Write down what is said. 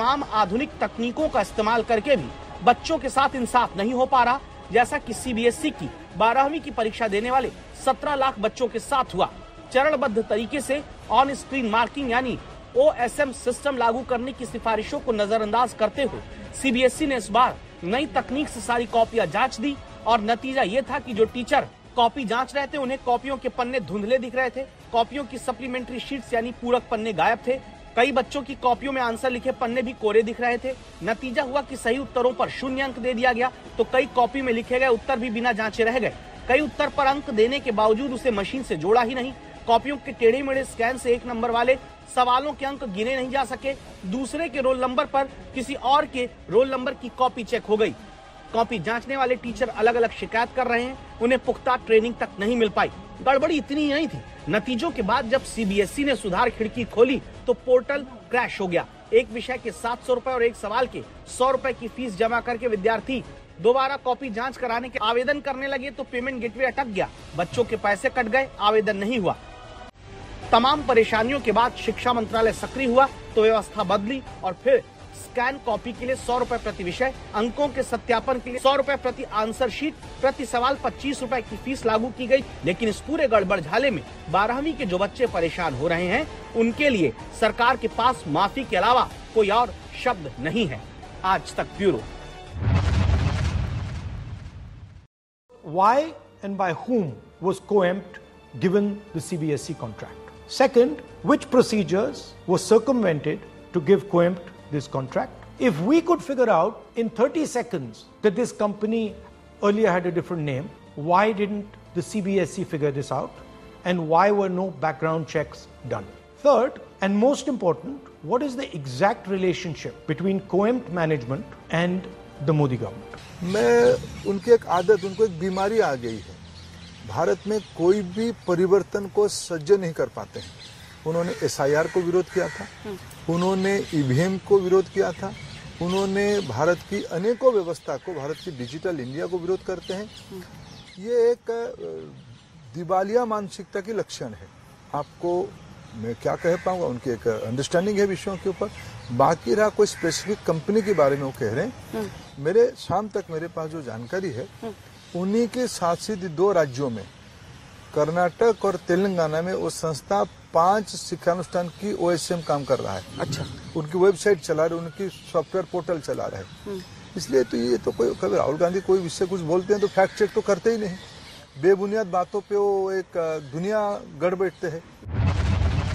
तमाम आधुनिक तकनीकों का इस्तेमाल करके भी बच्चों के साथ इंसाफ नहीं हो पा रहा, जैसा कि सीबीएसई की 12वीं की परीक्षा देने वाले 17 लाख बच्चों के साथ हुआ। चरणबद्ध तरीके से ऑन स्क्रीन मार्किंग यानी OSM सिस्टम लागू करने की सिफारिशों को नजरअंदाज करते हुए सीबीएसई ने इस बार नई तकनीक से सारी कॉपियां जांच दी और नतीजा ये था कि जो टीचर कॉपी जांच रहे थे उन्हें कॉपियों के पन्ने धुंधले दिख रहे थे, कॉपियों की सप्लीमेंट्री शीट्स यानी पूरक पन्ने गायब थे, कई बच्चों की कॉपियों में आंसर लिखे पन्ने भी कोरे दिख रहे थे। नतीजा हुआ कि सही उत्तरों पर 0 अंक दे दिया गया, तो कई कॉपी में लिखे गए उत्तर भी बिना जांचे रह गए। कई उत्तर पर अंक देने के बावजूद उसे मशीन से जोड़ा ही नहीं। कॉपियों के टेढ़े मेढ़े स्कैन से 1 नंबर वाले सवालों के अंक गिने नहीं जा सके। दूसरे के रोल नंबर पर किसी और के रोल नंबर की कॉपी चेक हो गई। कॉपी जांचने वाले टीचर अलग अलग शिकायत कर रहे हैं, उन्हें पुख्ता ट्रेनिंग तक नहीं मिल पाई। गड़बड़ी इतनी नहीं थी, नतीजों के बाद जब सीबीएसई ने सुधार खिड़की खोली तो पोर्टल क्रैश हो गया। एक विषय के 700 रुपए और एक सवाल के 100 रुपए की फीस जमा करके विद्यार्थी दोबारा कॉपी जांच कराने के आवेदन करने लगे तो पेमेंट गेटवे अटक गया, बच्चों के पैसे कट गए, आवेदन नहीं हुआ। तमाम परेशानियों के बाद शिक्षा मंत्रालय सक्रिय हुआ तो व्यवस्था बदली और फिर स्कैन कॉपी के लिए 100 रुपए प्रति विषय, अंकों के सत्यापन के लिए 100 रुपए प्रति आंसर शीट, प्रति सवाल 25 रुपए की फीस लागू की गई। लेकिन इस पूरे गड़बड़ झाले में 12वीं के जो बच्चे परेशान हो रहे हैं उनके लिए सरकार के पास माफी के अलावा कोई और शब्द नहीं है। आज तक bureau. Why and by whom was COEMT given the CBSE contract? Second, which procedures were circumvented to give COEMT this contract? If we could figure out in 30 seconds that this company earlier had a different name, why didn't the CBSE figure this out? And why were no background checks done? Third, and most important, what is the exact relationship between COEMT management and the Modi government? मैं उनकी एक आदत, उनको एक बीमारी आ गई है। भारत में कोई भी परिवर्तन को सह्य नहीं कर पाते हैं। उन्होंने SIR को विरोध किया था, उन्होंने EVM को विरोध किया था, उन्होंने भारत की अनेकों व्यवस्था को, भारत की डिजिटल इंडिया को विरोध करते हैं। ये एक दिवालिया मानसिकता की लक्षण है। आपको मैं क्या कह पाऊंगा, उनकी एक अंडरस्टैंडिंग है विषयों के ऊपर। बाकी रहा कोई स्पेसिफिक कंपनी के बारे में वो कह रहे हैं, मेरे शाम तक मेरे पास जो जानकारी है उन्हीं के शासित 2 राज्यों में, कर्नाटक और तेलंगाना में, वो संस्था 5 शिक्षानुष्ठान की OSM काम कर रहा है। अच्छा, उनकी वेबसाइट चला रहे, उनकी सॉफ्टवेयर पोर्टल चला रहे। इसलिए तो ये तो कोई, कभी राहुल गांधी कोई विषय कुछ बोलते हैं तो फैक्ट चेक तो करते ही नहीं, बेबुनियाद बातों पे वो एक दुनिया गढ़ बैठते हैं।